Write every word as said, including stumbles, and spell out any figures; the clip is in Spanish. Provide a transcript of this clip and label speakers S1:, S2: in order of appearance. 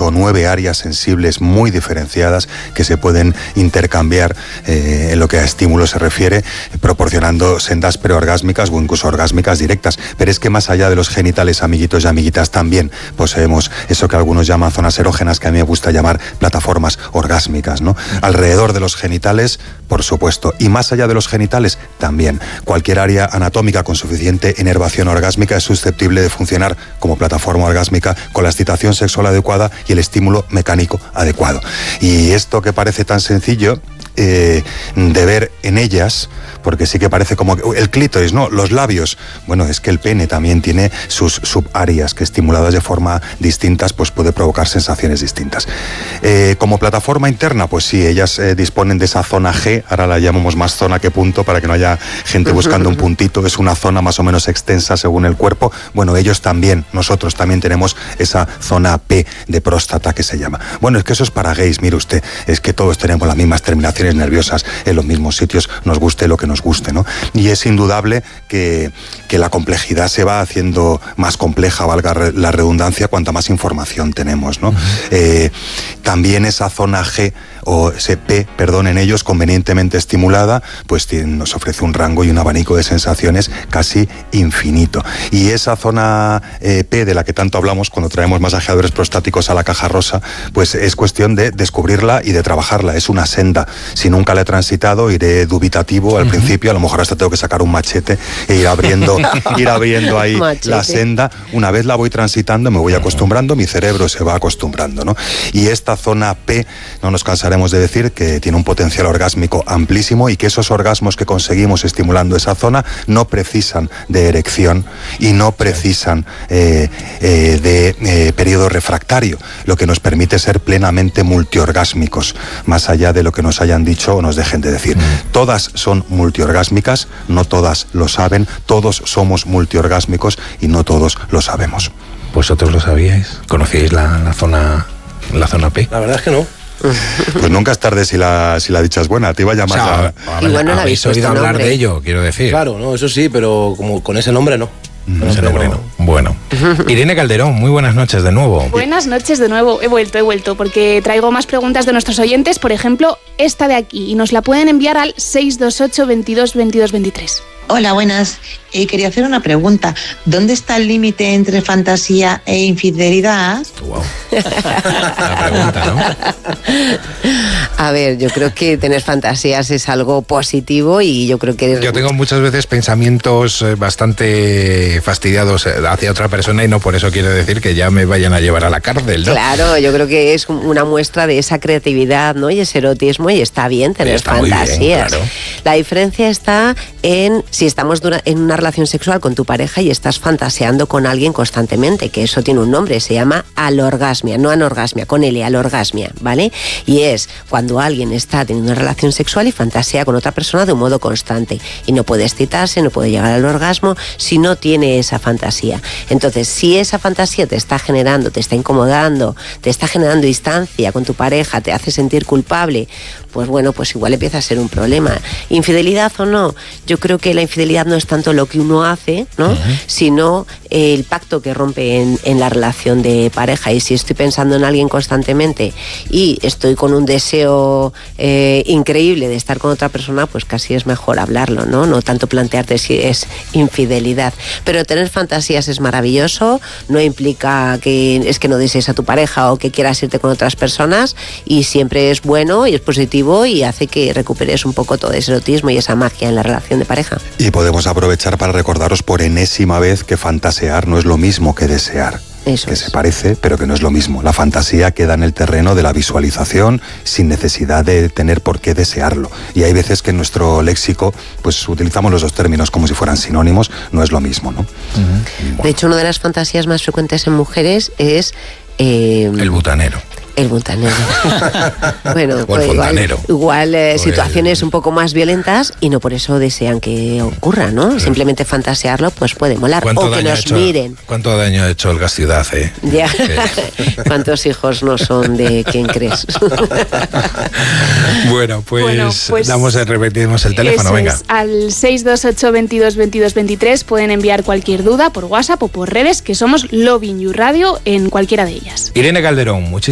S1: ocho o nueve áreas sensibles muy diferenciadas que se pueden intercambiar eh, en lo que a estímulo se refiere, proporcionando sendas preorgásmicas o incluso orgásmicas directas. Pero es que más allá de los genitales, amiguitos y amiguitas, también poseemos eso que algunos llaman zonas erógenas, que a mí me gusta llamar plataformas orgásmicas, ¿no? Alrededor de los genitales, por supuesto, y más allá de los genitales, también. Cualquier área anatómica con suficiente inervación orgásmica es susceptible de funcionar como plataforma orgásmica con la excitación sexual adecuada y el estímulo mecánico adecuado. Y esto que parece tan sencillo eh, de ver en ellas, porque sí que parece como el clítoris, ¿no? Los labios. Bueno, es que el pene también tiene sus subáreas que, estimuladas de forma distintas, pues puede provocar sensaciones distintas. Eh, como plataforma interna, pues sí, ellas eh, disponen de esa zona G, ahora la llamamos más zona que punto para que no haya gente buscando un puntito, es una zona más o menos extensa según el cuerpo. Bueno, ellos también, nosotros también tenemos esa zona P de próstata que se llama. Bueno, es que eso es para gays, mire usted, es que todos tenemos las mismas terminaciones nerviosas en los mismos sitios, nos guste lo que nos guste, ¿no? Y es indudable que, que la complejidad se va haciendo más compleja, valga la redundancia, cuanta más información tenemos, ¿no? Uh-huh. Eh, también esa zona G o ese P, perdón, en ellos convenientemente estimulada, pues tiene, nos ofrece un rango y un abanico de sensaciones casi infinito. Y esa zona eh, P de la que tanto hablamos cuando traemos masajeadores prostáticos a la caja rosa, pues es cuestión de descubrirla y de trabajarla. Es una senda. Si nunca la he transitado, iré dubitativo al uh-huh. principio, a lo mejor hasta tengo que sacar un machete e ir abriendo, ir abriendo ahí machete. La senda. Una vez la voy transitando, me voy acostumbrando, mi cerebro se va acostumbrando, ¿no? Y esta zona P, no nos cansaremos de decir que tiene un potencial orgásmico amplísimo y que esos orgasmos que conseguimos estimulando esa zona no precisan de erección y no precisan eh, eh, de eh, periodo refractario, lo que nos permite ser plenamente multiorgásmicos, más allá de lo que nos hayan dicho o nos dejen de decir. Mm. Todas son multiorgásmicas, no todas lo saben, todos somos multiorgásmicos y no todos lo sabemos.
S2: ¿Vosotros lo sabíais? ¿Conocíais la, la zona la zona P?
S3: La verdad es que no.
S1: Pues nunca es tarde si la, si la dicha es buena. Te iba a llamar.
S2: O sea,
S1: a...
S2: a, a, bueno, ¿habéis oído hablar nombre? De ello? Quiero decir.
S3: Claro, no, eso sí, pero como con ese nombre no.
S2: No, ese nombre no. Bueno. Irene Calderón, muy buenas noches de nuevo.
S4: Buenas noches de nuevo. He vuelto, he vuelto, porque traigo más preguntas de nuestros oyentes. Por ejemplo, esta de aquí. Y nos la pueden enviar al seis dos ocho, veintidós, veintidós, veintitrés.
S5: Hola, buenas. Eh, quería hacer una pregunta. ¿Dónde está el límite entre fantasía e infidelidad?
S2: Wow. La pregunta, ¿no?
S6: A ver, yo creo que tener fantasías es algo positivo y yo creo que...
S2: Yo tengo muchas veces pensamientos bastante fastidiados hacia otra persona y no por eso quiere decir que ya me vayan a llevar a la cárcel, ¿no?
S6: Claro, yo creo que es una muestra de esa creatividad, ¿no? Y ese erotismo, y está bien tener está fantasías. Muy bien, claro. La diferencia está en si estamos en una relación sexual con tu pareja y estás fantaseando con alguien constantemente, que eso tiene un nombre, se llama alorgasmia, no anorgasmia, con L, alorgasmia, ¿vale? Y es cuando alguien está teniendo una relación sexual y fantasea con otra persona de un modo constante y no puede excitarse, no puede llegar al orgasmo si no tiene esa fantasía. Entonces, si esa fantasía te está generando, te está incomodando, te está generando distancia con tu pareja, te hace sentir culpable, pues bueno, pues igual empieza a ser un problema. Infidelidad o no, yo creo que la infidelidad no es tanto lo que uno hace, ¿no? Uh-huh. Sino el pacto que rompe en, en la relación de pareja. Y si estoy pensando en alguien constantemente y estoy con un deseo eh, increíble de estar con otra persona, pues casi es mejor hablarlo, ¿no? No tanto plantearte si es infidelidad. Pero tener fantasías es maravilloso, no implica que es que no desees a tu pareja o que quieras irte con otras personas, y siempre es bueno y es positivo y hace que recuperes un poco todo ese erotismo y esa magia en la relación de pareja.
S1: Y podemos aprovechar para recordaros por enésima vez que fantasear no es lo mismo que desear.
S6: Eso
S1: que
S6: es.
S1: Se parece, pero que no es lo mismo. La fantasía queda en el terreno de la visualización sin necesidad de tener por qué desearlo. Y hay veces que en nuestro léxico pues utilizamos los dos términos como si fueran sinónimos, no es lo mismo, ¿no?
S6: Uh-huh. Bueno. De hecho, una de las fantasías más frecuentes en mujeres es... Eh,
S2: el butanero.
S6: El montanero. Bueno,
S2: o el fontanero.
S6: Igual, igual eh, situaciones
S2: el...
S6: un poco más violentas y no por eso desean que ocurra, ¿no? Claro. Simplemente fantasearlo pues puede molar. O que nos
S2: hecho,
S6: miren.
S2: ¿Cuánto daño ha hecho el gas ciudad, eh?
S6: Ya. ¿Cuántos hijos no son de quién crees?
S2: Bueno, pues,
S4: bueno, pues
S2: damos el, repetimos el teléfono, venga.
S4: Es, al seis dos ocho, veintidós, veintidós, veintitrés pueden enviar cualquier duda por WhatsApp o por redes, que somos Loving You Radio en cualquiera de ellas.
S2: Irene Calderón, muchísimas